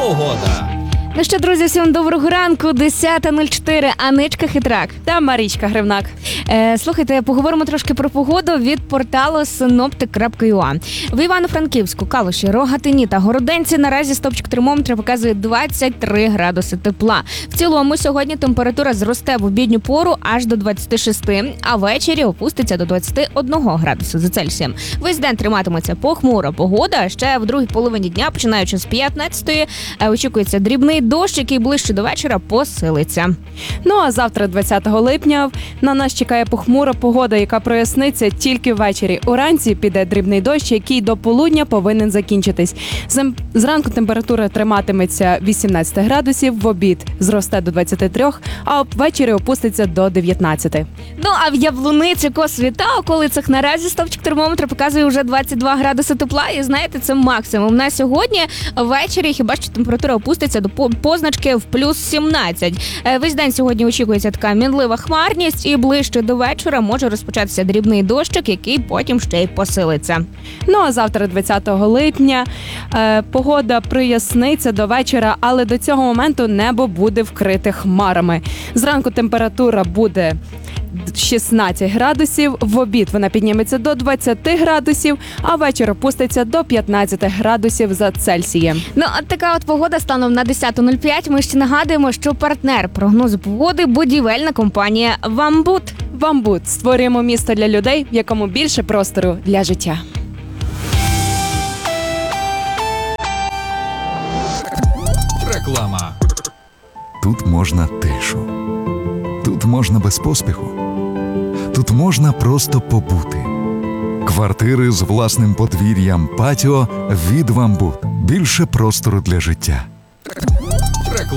погода. Ну що, друзі, всім доброго ранку, 10:04, Аничка Хитрак. Та Марічка Гривнак. Слухайте, поговоримо трошки про погоду від порталу synoptic.ua. В Івано-Франківську, Калуші, Рогатині та Городенці наразі стопчик термометра показує 23 градуси тепла. В цілому сьогодні температура зросте в обідню пору аж до 26, а ввечері опуститься до 21 градусу за Цельсієм. Весь день триматиметься похмура погода, а ще в другій половині дня, починаючи з 15-ї, очікується дрібний дощ, який ближче до вечора посилиться. Ну а завтра, 20 липня, на нас чекає похмура погода, яка проясниться тільки ввечері. Уранці піде дрібний дощ, який до полудня повинен закінчитись. Зранку температура триматиметься 18 градусів, в обід зросте до 23, а ввечері опуститься до 19. Ну, а в Яблуниці, Косові та околицях наразі стопчик термометра показує вже 22 градуси тепла. І знаєте, це максимум. На сьогодні ввечері хіба що температура опуститься до позначки в плюс 17. Весь день сьогодні очікується така мінлива хмарність, і ближче до вечора може розпочатися дрібний дощик, який потім ще й посилиться. Ну а завтра, 20 липня, погода проясниться до вечора, але до цього моменту небо буде вкрите хмарами. Зранку температура буде 16 градусів, в обід вона підніметься до 20 градусів, а вечір опуститься до 15 градусів за Цельсієм. Ну, от така от погода станом на 10:05. Ми ще нагадуємо, що партнер прогнозу погоди – будівельна компанія «Вамбут». «Вамбут» – створюємо місто для людей, в якому більше простору для життя. Реклама. Тут можна тишу. Тут можна без поспіху. Тут можна просто побути. Квартири з власним подвір'ям, патіо від «Вамбут». Більше простору для життя.